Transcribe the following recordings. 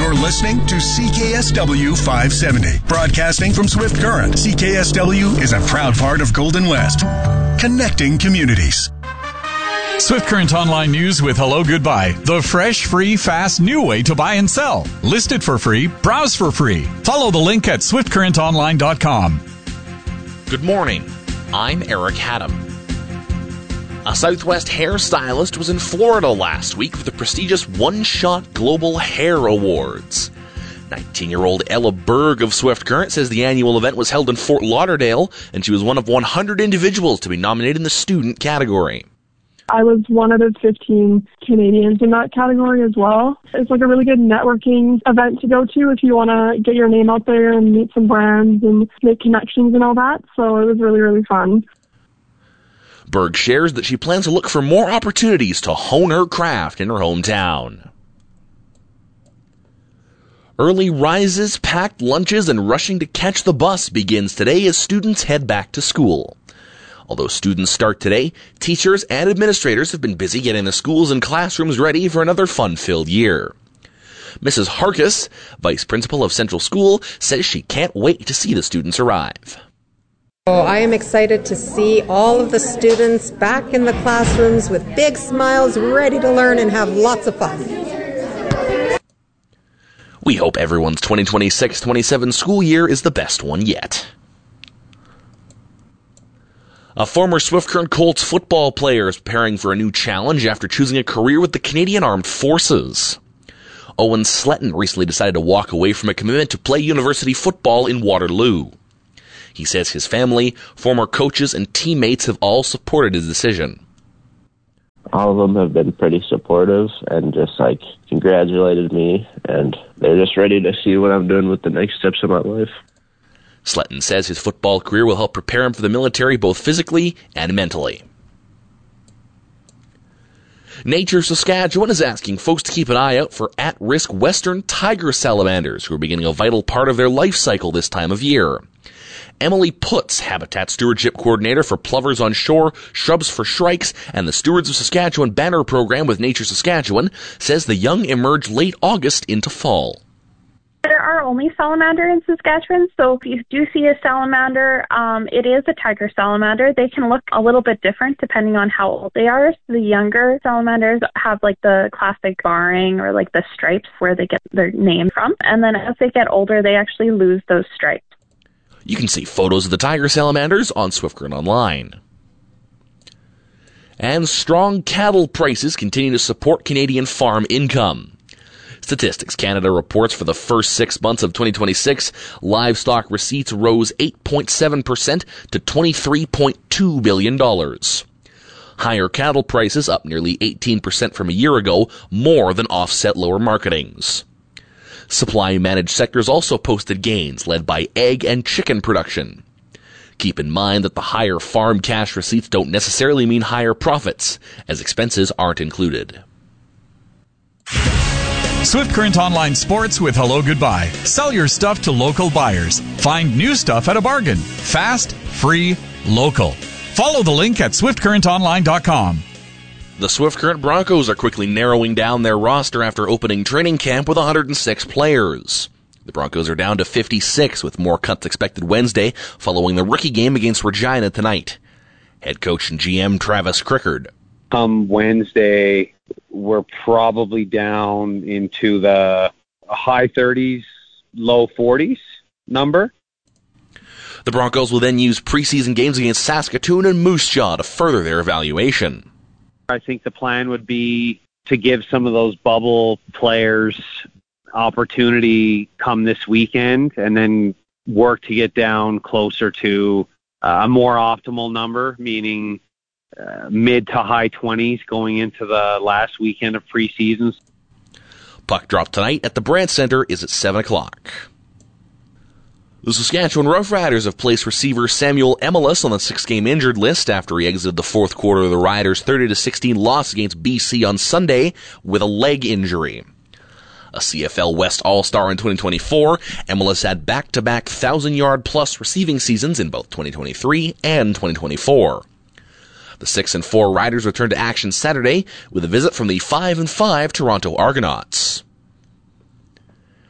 You're listening to CKSW 570. Broadcasting from Swift Current, CKSW is a proud part of Golden West. Connecting communities. Swift Current Online News with Hello Goodbye. The fresh, free, fast, new way to buy and sell. List it for free. Browse for free. Follow the link at swiftcurrentonline.com. Good morning. I'm Eric Haddam. A Southwest hairstylist was in Florida last week for the prestigious One Shot Global Hair Awards. 19-year-old Ella Berg of Swift Current says the annual event was held in Fort Lauderdale, and she was one of 100 individuals to be nominated in the student category. I was one out of 15 Canadians in that category as well. It's like a really good networking event to go to if you want to get your name out there and meet some brands and make connections and all that. So it was really, really fun. Berg shares that she plans to look for more opportunities to hone her craft in her hometown. Early rises, packed lunches, and rushing to catch the bus begins today as students head back to school. Although students start today, teachers and administrators have been busy getting the schools and classrooms ready for another fun-filled year. Mrs. Harkis, vice principal of Central School, says she can't wait to see the students arrive. I am excited to see all of the students back in the classrooms with big smiles, ready to learn and have lots of fun. We hope everyone's 2026-27 school year is the best one yet. A former Swift Current Colts football player is preparing for a new challenge after choosing a career with the Canadian Armed Forces. Owen Sletton recently decided to walk away from a commitment to play university football in Waterloo. He says his family, former coaches, and teammates have all supported his decision. All of them have been pretty supportive and just congratulated me, and they're just ready to see what I'm doing with the next steps of my life. Sletton says his football career will help prepare him for the military both physically and mentally. Nature Saskatchewan is asking folks to keep an eye out for at-risk western tiger salamanders who are beginning a vital part of their life cycle this time of year. Emily Putz, Habitat Stewardship Coordinator for Plovers on Shore, Shrubs for Shrikes, and the Stewards of Saskatchewan banner program with Nature Saskatchewan, says the young emerge late August into fall. There are only salamander in Saskatchewan, so if you do see a salamander, it is a tiger salamander. They can look a little bit different depending on how old they are. So the younger salamanders have the classic barring or the stripes where they get their name from. And then as they get older, they actually lose those stripes. You can see photos of the tiger salamanders on Swift Current Online. And strong cattle prices continue to support Canadian farm income. Statistics Canada reports for the first 6 months of 2026, livestock receipts rose 8.7% to $23.2 billion. Higher cattle prices, up nearly 18% from a year ago, more than offset lower marketings. Supply-managed sectors also posted gains, led by egg and chicken production. Keep in mind that the higher farm cash receipts don't necessarily mean higher profits, as expenses aren't included. Swift Current Online Sports with Hello Goodbye. Sell your stuff to local buyers. Find new stuff at a bargain. Fast, free, local. Follow the link at swiftcurrentonline.com. The Swift Current Broncos are quickly narrowing down their roster after opening training camp with 106 players. The Broncos are down to 56, with more cuts expected Wednesday following the rookie game against Regina tonight. Head coach and GM Travis Crickard. Come Wednesday, we're probably down into the high 30s, low 40s number. The Broncos will then use preseason games against Saskatoon and Moose Jaw to further their evaluation. I think the plan would be to give some of those bubble players opportunity come this weekend and then work to get down closer to a more optimal number, meaning mid to high 20s going into the last weekend of preseason. Puck drop tonight at the Brandt Centre is at 7 o'clock. The Saskatchewan Roughriders have placed receiver Samuel Emelis on the 6-game injured list after he exited the fourth quarter of the Riders' 30-16 loss against BC on Sunday with a leg injury. A CFL West All-Star in 2024, Emelis had back-to-back 1,000-yard-plus receiving seasons in both 2023 and 2024. The 6-4 Riders return to action Saturday with a visit from the 5-5 Toronto Argonauts.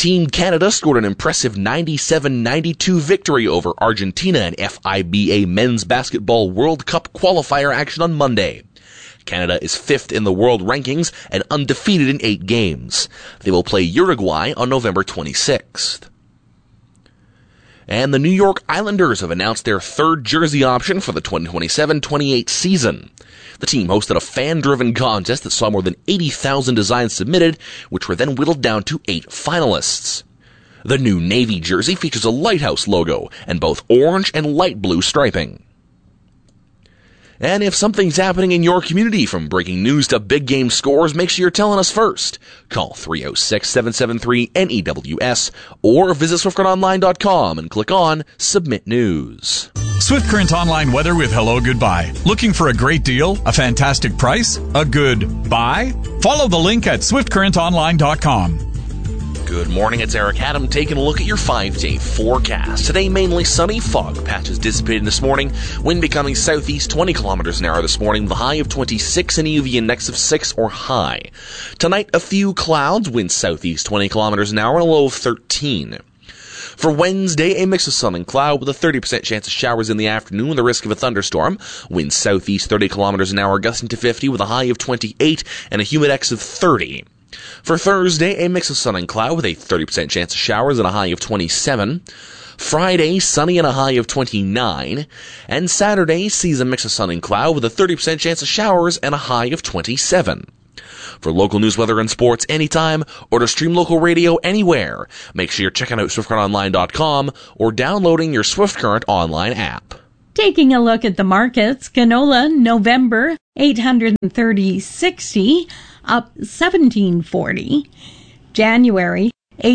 Team Canada scored an impressive 97-92 victory over Argentina in FIBA Men's Basketball World Cup qualifier action on Monday. Canada is 5th in the world rankings and undefeated in 8 games. They will play Uruguay on November 26th. And the New York Islanders have announced their third jersey option for the 2027-28 season. The team hosted a fan-driven contest that saw more than 80,000 designs submitted, which were then whittled down to 8 finalists. The new navy jersey features a lighthouse logo and both orange and light blue striping. And if something's happening in your community, from breaking news to big game scores, make sure you're telling us first. Call 306-773-NEWS or visit SwiftCurrentOnline.com and click on Submit News. Swift Current Online weather with Hello Goodbye. Looking for a great deal, a fantastic price, a good buy? Follow the link at SwiftCurrentOnline.com. Good morning, it's Eric Adam taking a look at your 5-day forecast. Today, mainly sunny, fog patches dissipating this morning, wind becoming southeast 20 kilometers an hour this morning with a high of 26 and a UV index of 6 or high. Tonight, a few clouds, wind southeast 20 kilometers an hour and a low of 13. For Wednesday, a mix of sun and cloud with a 30% chance of showers in the afternoon with a risk of a thunderstorm. Wind southeast 30 kilometers an hour gusting to 50 with a high of 28 and a humidex of 30. For Thursday, a mix of sun and cloud with a 30% chance of showers and a high of 27. Friday, sunny and a high of 29. And Saturday sees a mix of sun and cloud with a 30% chance of showers and a high of 27. For local news, weather, and sports anytime, or to stream local radio anywhere, make sure you're checking out SwiftCurrentOnline.com or downloading your Swift Current Online app. Taking a look at the markets, canola, November, $830.60, up $17.40. January,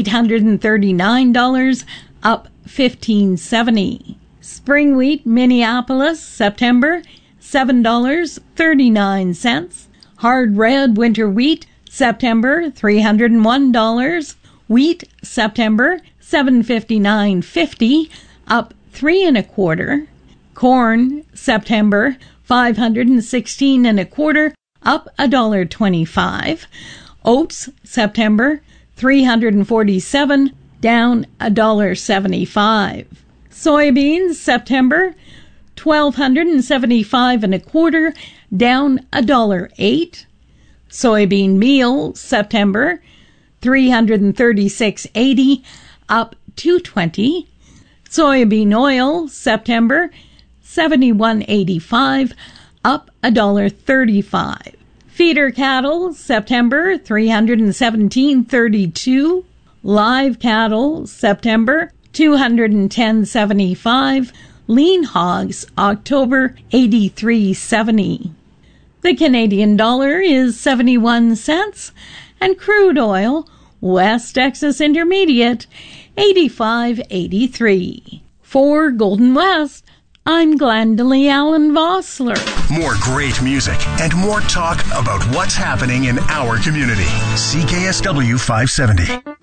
$839, up $15.70. Spring wheat, Minneapolis, September, $7.39. Hard red winter wheat, September, $301. Wheat, September, $759.50, up 3 1/4. Corn, September, $516 1/4, up $1.25. Oats, September, $347, down $1.75. Soybeans, September, $1,275 1/4, down $1.08. Soybean meal, September, $336.80, up $2.20. Soybean oil, September, $71.85, up $1.35. Feeder cattle, September, $317.32. Live cattle, September, $210.75. Lean hogs, October, $83.70. The Canadian dollar is 71 cents, and crude oil, West Texas Intermediate, 85.83. For Golden West, I'm Glendalee Allen Vossler. More great music and more talk about what's happening in our community. CKSW 570.